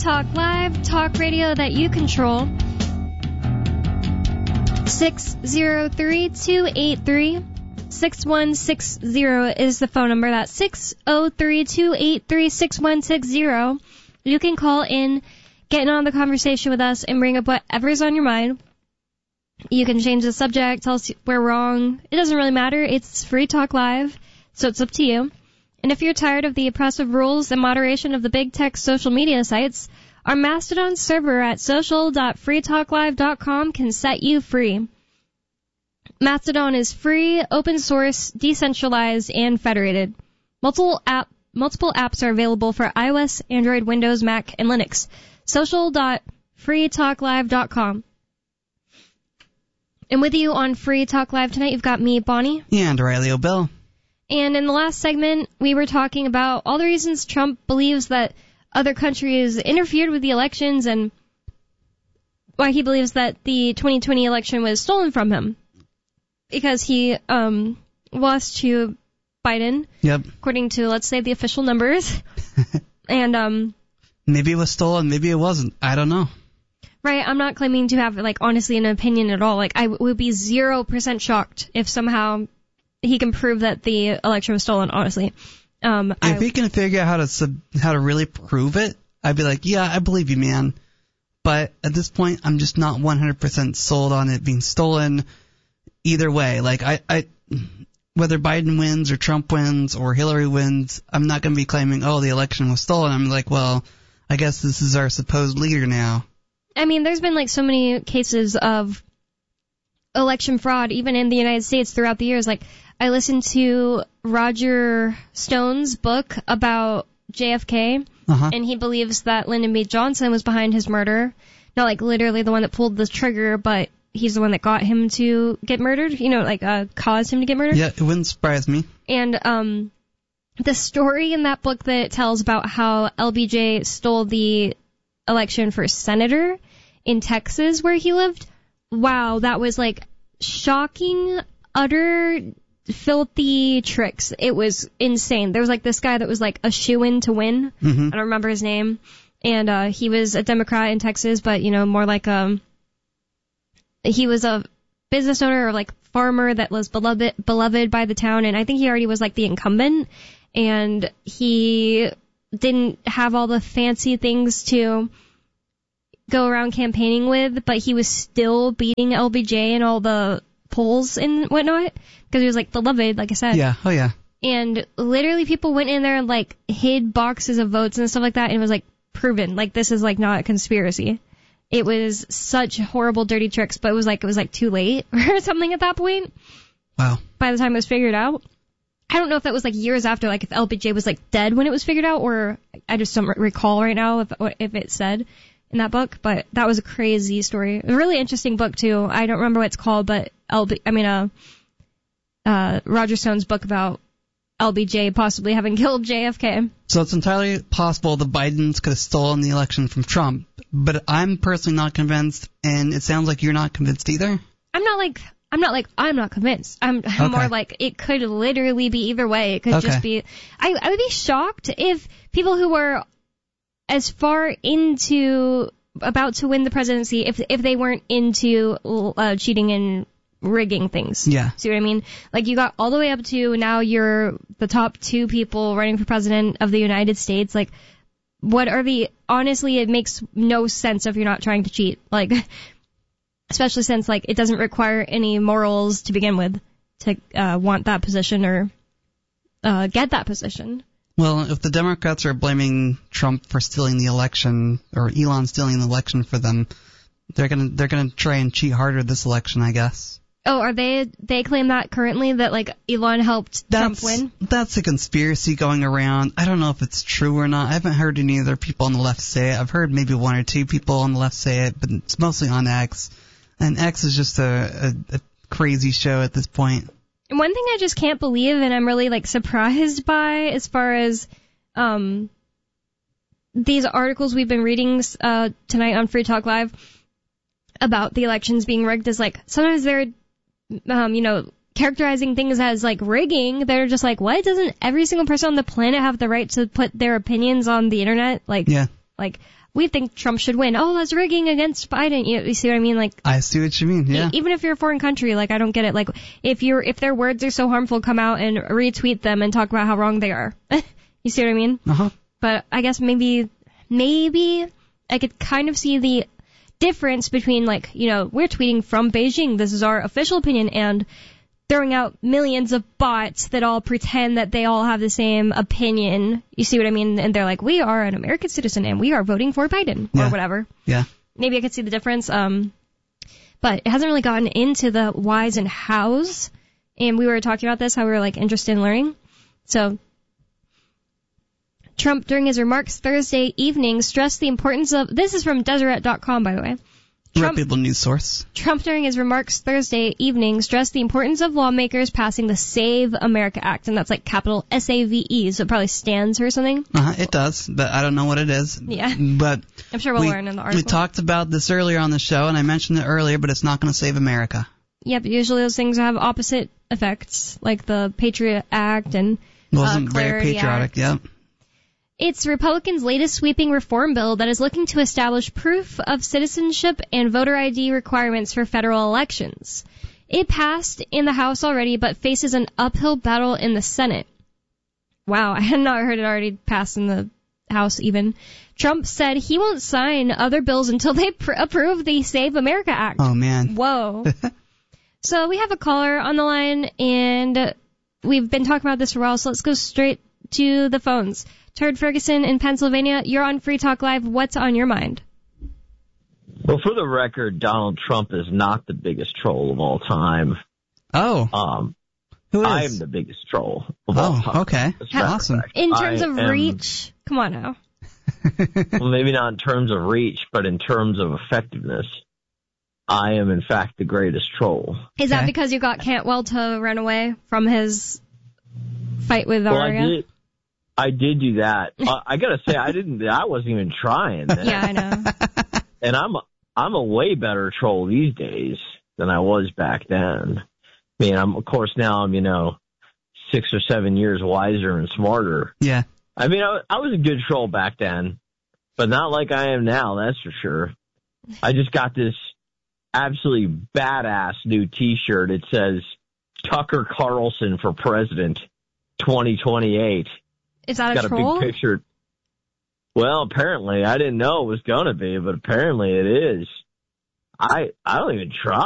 Talk Live, talk radio that you control. 603-283-6160 is the phone number. That's 603-283-6160. You can call in, get in on the conversation with us, and bring up whatever's on your mind. You can change the subject, tell us we're wrong. It doesn't really matter. It's Free Talk Live, so it's up to you. And if you're tired of the oppressive rules and moderation of the big tech social media sites, our Mastodon server at social.freetalklive.com can set you free. Mastodon is free, open source, decentralized, and federated. Multiple apps are available for iOS, Android, Windows, Mac, and Linux. Social.freetalklive.com. And with you on Free Talk Live tonight, you've got me, Bonnie. And Riley O'Bell. And in the last segment, we were talking about all the reasons Trump believes that other countries interfered with the elections and why he believes that the 2020 election was stolen from him. Because he lost to Biden, yep, according to, let's say, the official numbers. And maybe it was stolen, maybe it wasn't. I don't know. Right, I'm not claiming to have, like, honestly an opinion at all. Like, I would be 0% shocked if somehow he can prove that the election was stolen, honestly. If he can figure out how to really prove it, I'd be like, yeah, I believe you, man. But at this point, I'm just not 100% sold on it being stolen either way. Like, I whether Biden wins or Trump wins or Hillary wins, I'm not going to be claiming, oh, the election was stolen. I'm like, well, I guess this is our supposed leader now. I mean, there's been, like, so many cases of election fraud, even in the United States throughout the years. Like, I listened to Roger Stone's book about JFK, and he believes that Lyndon B. Johnson was behind his murder. Not, like, literally the one that pulled the trigger, but he's the one that got him to get murdered, you know, like, caused him to get murdered. Yeah, it wouldn't surprise me. And the story in that book that it tells about how LBJ stole the election for senator in Texas where he lived, wow, that was, like, shocking, utter, filthy tricks. It was insane. There was, like, this guy that was, like, a shoo-in to win. I don't remember his name. And he was a Democrat in Texas, but, you know, more like he was a business owner or, like, farmer that was beloved by the town, and I think he already was, like, the incumbent, and he didn't have all the fancy things to go around campaigning with, but he was still beating LBJ in all the polls and whatnot, because he was, like, beloved, like I said. Yeah, oh yeah. And literally people went in there and, like, hid boxes of votes and stuff like that, and it was, like, proven. Like, this is, like, not a conspiracy. It was such horrible, dirty tricks, but it was like too late or something at that point. Wow. By the time it was figured out. I don't know if that was, like, years after, like, if LBJ was, like, dead when it was figured out, or I just don't recall right now if it said in that book, but that was a crazy story. A really interesting book, too. I don't remember what it's called, but Roger Stone's book about LBJ possibly having killed JFK. So it's entirely possible the Bidens could have stolen the election from Trump, but I'm personally not convinced, and it sounds like you're not convinced either. I'm not convinced. I'm okay. More like it could literally be either way. It could just be. I would be shocked if people who were as far into about to win the presidency, if they weren't into cheating and rigging things. Yeah. See what I mean? Like, you got all the way up to now you're the top 2 people running for president of the United States. Like, what are honestly, it makes no sense if you're not trying to cheat. Like, especially since, like, it doesn't require any morals to begin with to want that position or get that position. Well, if the Democrats are blaming Trump for stealing the election, or Elon stealing the election for them, they're gonna try and cheat harder this election, I guess. Oh, are they claim that currently, that, like, Elon helped Trump win? That's a conspiracy going around. I don't know if it's true or not. I haven't heard any other people on the left say it. I've heard maybe 1 or 2 people on the left say it, but it's mostly on X. And X is just a crazy show at this point. And one thing I just can't believe, and I'm really, like, surprised by, as far as these articles we've been reading tonight on Free Talk Live about the elections being rigged, is, like, sometimes they're characterizing things as, like, rigging. They're just like, what? Doesn't every single person on the planet have the right to put their opinions on the internet? Like, yeah. Like, we think Trump should win. Oh, that's rigging against Biden. You see what I mean? Like, I see what you mean, yeah. Even if you're a foreign country, like, I don't get it. Like, if their words are so harmful, come out and retweet them and talk about how wrong they are. You see what I mean? Uh-huh. But I guess maybe I could kind of see the difference between, like, we're tweeting from Beijing, this is our official opinion, and throwing out millions of bots that all pretend that they all have the same opinion. You see what I mean? And they're like, we are an American citizen and we are voting for Biden or whatever. Yeah. Maybe I could see the difference. But it hasn't really gotten into the whys and hows. And we were talking about this, how we were, like, interested in learning. So Trump, during his remarks Thursday evening, stressed the importance of... This is from Deseret.com, by the way. Reputable news source. Trump, during his remarks Thursday evening, stressed the importance of lawmakers passing the Save America Act, and that's like capital SAVE, so it probably stands for something. It does, but I don't know what it is. Yeah. But I'm sure we'll learn in the article. We talked about this earlier on the show, and I mentioned it earlier, but it's not going to save America. Yep, usually those things have opposite effects, like the Patriot Act and Wasn't very Clarity patriotic, Act. yep. It's Republicans' latest sweeping reform bill that is looking to establish proof of citizenship and voter ID requirements for federal elections. It passed in the House already, but faces an uphill battle in the Senate. Wow, I had not heard it already passed in the House even. Trump said he won't sign other bills until they approve the Save America Act. Oh, man. Whoa. So we have a caller on the line, and we've been talking about this for a while, so let's go straight to the phones. Turd Ferguson in Pennsylvania, you're on Free Talk Live. What's on your mind? Well, for the record, Donald Trump is not the biggest troll of all time. Oh. Who is? I am the biggest troll of all time. Oh, okay. Awesome. In terms of reach? Come on now. Well, maybe not in terms of reach, but in terms of effectiveness, I am, in fact, the greatest troll. Is that because you got Cantwell to run away from his fight with Aria? Well, I did do that. I gotta say, I wasn't even trying. Yeah, I know. And I'm a way better troll these days than I was back then. I mean, of course now I'm, 6 or 7 years wiser and smarter. Yeah. I mean, I was a good troll back then, but not like I am now, that's for sure. I just got this absolutely badass new T-shirt. It says, Tucker Carlson for President 2028. Is that got a troll? A big picture. Well, apparently. I didn't know it was going to be, but apparently it is. I don't even try.